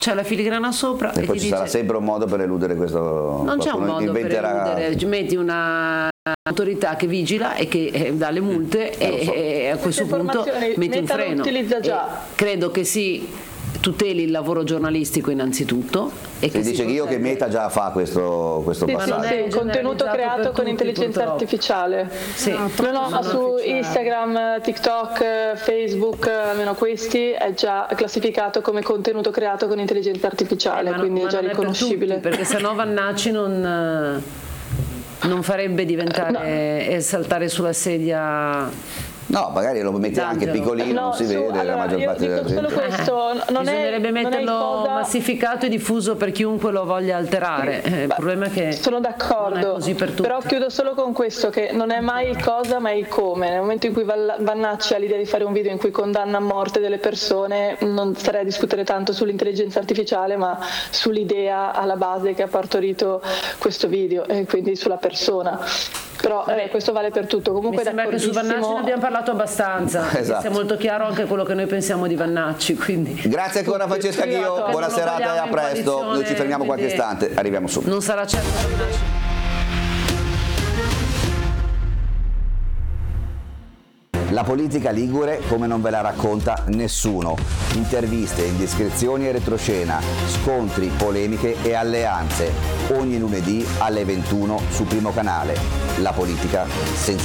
c'è la filigrana sopra e poi ci sarà sempre un modo per eludere questo. Non c'è un modo per eludere, metti una autorità che vigila e che dà le multe e a questo punto metti un freno. Credo che si tuteli il lavoro giornalistico innanzitutto e che dice che io che Meta già fa questo passaggio. Sì, contenuto creato con intelligenza artificiale. Sì. No, su Instagram, TikTok, Facebook, almeno questi è già classificato come contenuto creato con intelligenza artificiale, quindi è già riconoscibile. Perché sennò Vannacci non farebbe diventare e saltare sulla sedia. No, magari lo metti anche piccolino, non si vede allora, la maggior parte della gente. Solo questo, bisognerebbe metterlo massificato e diffuso per chiunque lo voglia alterare. Il problema è che sono d'accordo, non è così per tutti. Però chiudo solo con questo, che non è mai il cosa ma il come. Nel momento in cui Vannacci ha l'idea di fare un video in cui condanna a morte delle persone, non starei a discutere tanto sull'intelligenza artificiale ma sull'idea alla base che ha partorito questo video e quindi sulla persona. Però questo vale per tutto. Comunque mi sembra che su Vannacci ne abbiamo parlato abbastanza. Esatto. Sia molto chiaro anche quello che noi pensiamo di Vannacci, quindi. Grazie ancora Francesca Ghio, buona serata e a presto. Noi ci fermiamo qualche istante, arriviamo subito. Non sarà certo Vannacci. La politica ligure come non ve la racconta nessuno. Interviste, indiscrezioni e retroscena, scontri, polemiche e alleanze. Ogni lunedì alle 21 su Primo Canale. La politica senza